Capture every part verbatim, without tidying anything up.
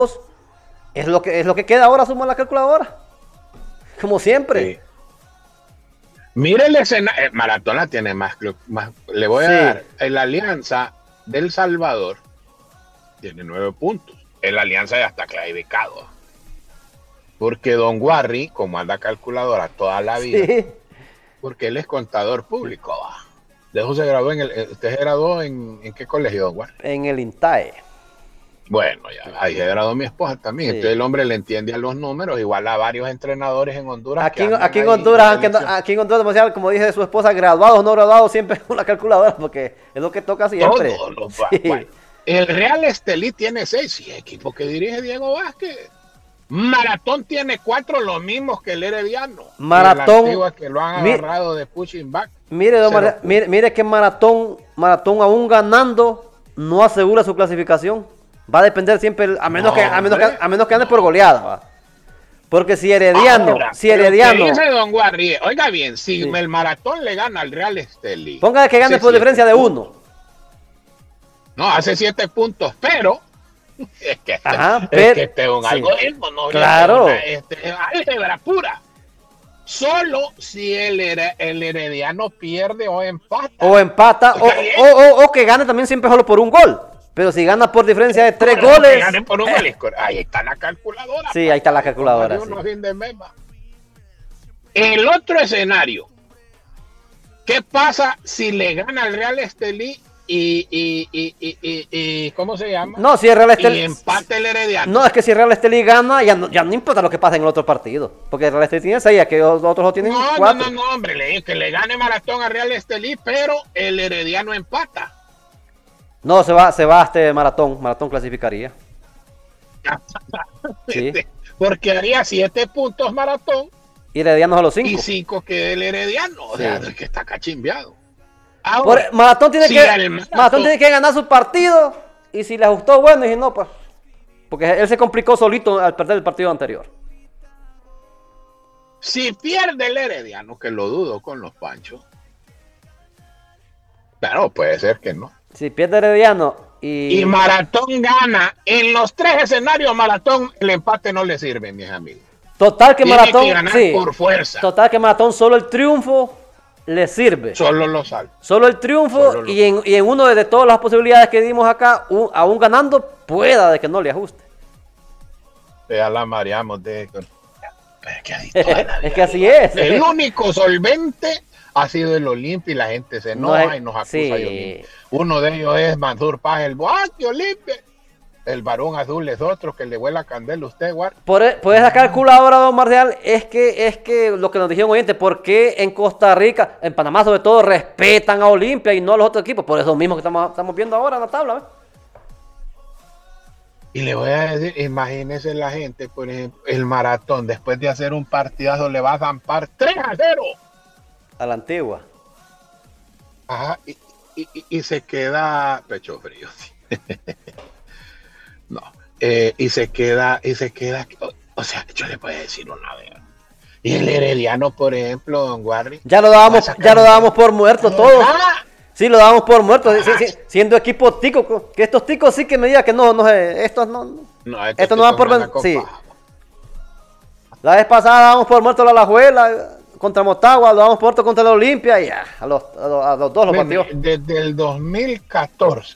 Es lo que, es lo que queda ahora, suma la calculadora. Como siempre. Sí. Mire el escenario. Eh, Maratón la tiene más, más. Le voy a Sí. dar. En la Alianza del Salvador tiene nueve puntos. En la Alianza ya está clasificado. Porque Don Warri, como anda calculadora toda la vida, Sí. porque él es contador público. Va. De eso se graduó en el. ¿Usted se graduó en, en qué colegio, Don Warri? En el INTAE. Bueno, ya, ahí se graduó mi esposa también. Sí. Entonces el hombre le entiende a los números, igual a varios entrenadores en Honduras. Aquí, que aquí en ahí Honduras, en aquí, aquí en Honduras, como dije de su esposa, graduados o no graduados, siempre con la calculadora, porque es lo que toca siempre. Todos los Sí. bueno, el Real Estelí tiene seis, sí, equipo que dirige Diego Vázquez. Maratón tiene cuatro, los mismos que el Herediano. Maratón, Y la que lo han mi, agarrado de pushing back. Mire, don María, mire, mire que Maratón, Maratón aún ganando, no asegura su clasificación. Va a depender siempre, a menos, no, que, a menos, que, a menos que ande por goleada. ¿Va? Porque si Herediano, Ahora, si Herediano. dice Don Guarri, oiga bien, si sí. el Maratón le gana al Real Estelí. Ponga que gane por diferencia de uno. No, hace siete puntos, pero. Es que este, Ajá, es pero, que este es un sí. algoritmo, no claro. Este es álgebra pura. Solo si el, el Herediano pierde o empata. O empata, o, o, o, o que gane también siempre solo por un gol. Pero si gana por diferencia de tres Pero goles. Que gane por un eh. gol. Ahí está la calculadora. Sí, ahí está la calculadora. Sí. El otro escenario. ¿Qué pasa si le gana al Real Estelí y, y, y, y, y, y ¿cómo se llama? No, si el Real Estelí. Y empate el Herediano. No, es que si el Real Estelí gana, ya no, ya no importa lo que pase en el otro partido. Porque el Real Estelí tiene seis, que los otros lo tienen no, cuatro. No, no, no, hombre, le, que le gane Maratón al Real Estelí, pero el Herediano empata. No, se va, se va a este Maratón. Maratón clasificaría. Sí. Porque haría siete puntos Maratón. Y Herediano a los cinco. Y cinco que el Herediano. O sí. sea, que está cachimbeado. Ahora, Por, Maratón, tiene si que, Maratón, Maratón tiene que ganar su partido. Y si le ajustó, bueno, y si no, pues. Porque él se complicó solito al perder el partido anterior. Si pierde el Herediano, que lo dudo con los Panchos. Pero puede ser que no. Si pierde Herediano y... Y Maratón gana. En los tres escenarios, Maratón, el empate no le sirve, mis amigos. Total que Tiene Maratón... que ganar sí, por fuerza. Total que Maratón solo el triunfo le sirve. Solo lo sale. Solo el triunfo Solo y, en, y en uno de, de todas las posibilidades que dimos acá, un, aún ganando, pueda de que no le ajuste. Ya la mareamos de... Es que, es que así es. El único solvente ha sido el Olimpia y la gente se enoja no es, y nos acusa sí. de Olimpia. Uno de ellos es Mansur Paz, el Boaqui Olimpia. El varón azul es otro que le vuela candela a usted, guarda. Por, por esa calculadora, don Marcial, es que, es que lo que nos dijeron oyentes, ¿por qué en Costa Rica, en Panamá sobre todo, respetan a Olimpia y no a los otros equipos? Por eso mismo que estamos, estamos viendo ahora en la tabla, ¿ves? Y le voy a decir, imagínese la gente, por ejemplo, el Maratón, después de hacer un partidazo, le va a zampar tres a cero. A la antigua. Ajá, y, y, y, y se queda pecho frío. No, eh, y se queda, y se queda, o, o sea, yo le voy a decir una vez. Y el Herediano, por ejemplo, don Guarri. Ya lo dábamos, ya lo dábamos por muerto todos. Ah, sí, lo dábamos por muerto, ah, sí, sí, siendo equipo tico, que estos ticos sí que me digan que no, no sé, estos no, no estos esto no van por ven, sí. Paja. La vez pasada dábamos por muerto la Alajuela contra Motagua, lo dábamos por muerto contra la Olimpia y ya, a los, a los, a los dos los partidos. Desde el dos mil catorce.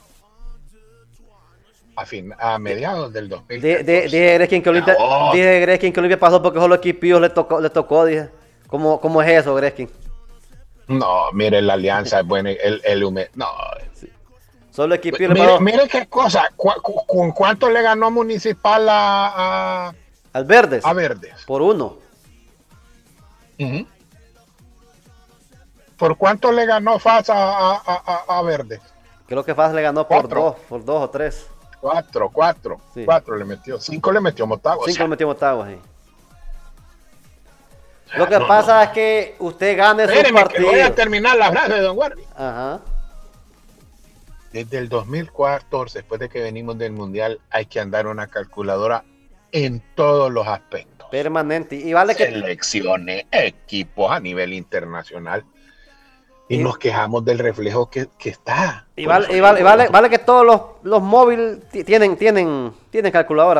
A, fin, a mediados del dos mil catorce. Dije de, de, que Olimpia, oh. dije Greskin que Olimpia pasó porque solo equipillos le tocó, le tocó, dije. ¿Cómo, cómo es eso, Greskin? No, mire, la alianza es buena, el, el hume, no. Sí. Solo equipillos mire, pasó. Mire qué cosa, ¿cu cu ¿con cuánto le ganó Municipal a, a... al Verdes? A Verdes. Por uno. Uh-huh. ¿Por cuánto le ganó F A S a, a, a, a Verdes? Creo que F A S le ganó por Cuatro. dos, por dos o tres. Cuatro, cuatro, sí. cuatro le metió, cinco le metió Motagua. Cinco o sea. le metió Motagua, sí. Lo que no, pasa no. es que usted gane su partido. Voy a terminar la frase de don Guardi. Ajá. Desde el dos mil catorce, después de que venimos del Mundial, hay que andar una calculadora en todos los aspectos. Permanente. Y vale que... Selecciones, equipos a nivel internacional. Y, y nos quejamos del reflejo que, que está. Y vale, y vale, vale, vale que todos los, los móviles tienen, tienen, tienen calculadora.